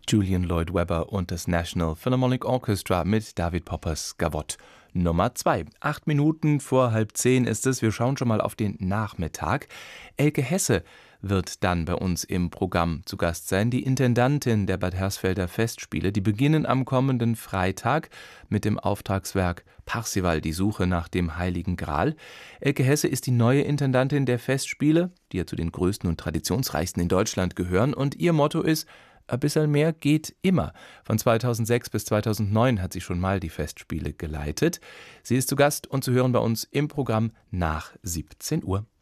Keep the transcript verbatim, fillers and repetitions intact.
Julian Lloyd Webber und das National Philharmonic Orchestra mit David Poppers Gavotte Nummer zwei. Acht Minuten vor halb zehn ist es. Wir schauen schon mal auf den Nachmittag. Elke Hesse wird dann bei uns im Programm zu Gast sein, die Intendantin der Bad Hersfelder Festspiele. Die beginnen am kommenden Freitag mit dem Auftragswerk Parsival, die Suche nach dem Heiligen Gral. Elke Hesse ist die neue Intendantin der Festspiele, die ja zu den größten und traditionsreichsten in Deutschland gehören. Und ihr Motto ist: ein bisschen mehr geht immer. Von zweitausendsechs bis zweitausendneun hat sie schon mal die Festspiele geleitet. Sie ist zu Gast und zu hören bei uns im Programm nach siebzehn Uhr.